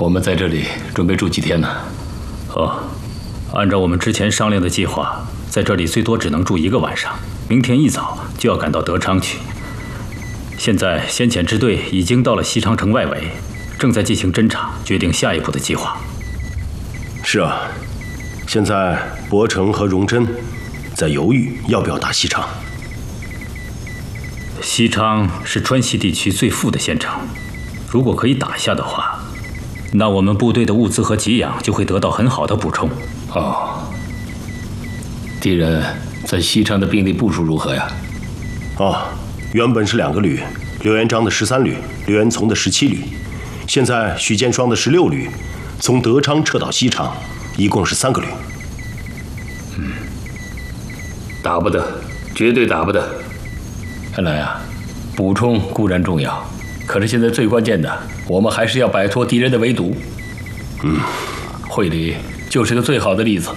我们在这里准备住几天呢？ 哦，按照我们之前商量的计划，在这里最多只能住1个晚上，明天一早就要赶到德昌去。现在先遣支队已经到了西昌城外围，正在进行侦查，决定下一步的计划。 是啊，现在博成和荣臻在犹豫要不要打西昌。 西昌是川西地区最富的县城，如果可以打下的话，那我们部队的物资和给养就会得到很好的补充。 哦，敌人在西昌的兵力部署如何呀？ 原本是2个旅，刘元璋的13旅，刘元从的17旅，现在许建双的16旅从德昌撤到西昌，一共是3个旅。 打不得，绝对打不得。看来啊，补充固然重要，可是现在最关键的，我们还是要摆脱敌人的围堵。会理就是个最好的例子。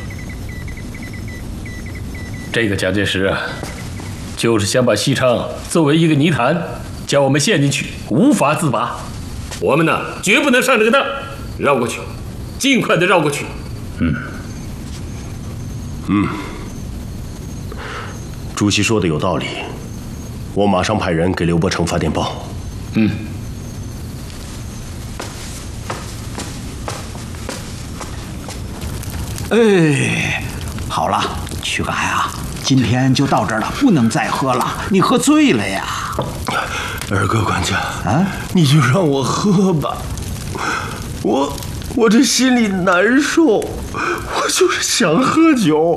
这个蒋介石啊，就是想把西昌作为一个泥潭，将我们陷进去，无法自拔。我们呢，绝不能上这个当，绕过去，尽快的绕过去。 主席说的有道理，我马上派人给刘伯承发电报。 好了，曲改啊，今天就到这儿了，不能再喝了，你喝醉了呀。 二哥管家啊，你就让我喝吧，我这心里难受，我就是想喝酒。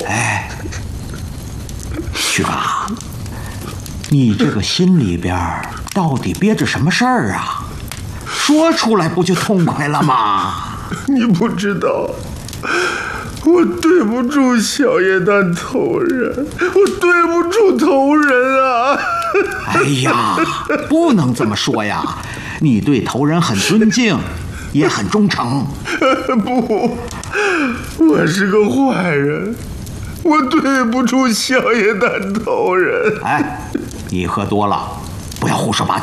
曲改，你这个心里边到底憋着什么事儿啊？说出来不就痛快了吗？ 你不知道，我对不住小叶丹头人，我对不住头人啊！ 哎呀，不能这么说呀，你对头人很尊敬，也很忠诚。 不，我是个坏人，我对不住小叶丹头人。 你喝多了，不要胡说八道。